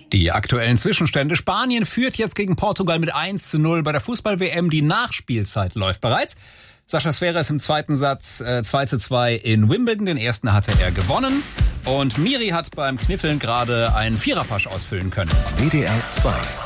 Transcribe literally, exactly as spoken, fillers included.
Die aktuellen Zwischenstände. Spanien führt jetzt gegen Portugal mit eins zu null bei der Fußball-W M. Die Nachspielzeit läuft bereits. Sascha Zverev im zweiten Satz äh, zwei zu zwei in Wimbledon. Den ersten hatte er gewonnen. Und Miri hat beim Kniffeln gerade einen Viererpasch ausfüllen können. W D R zwei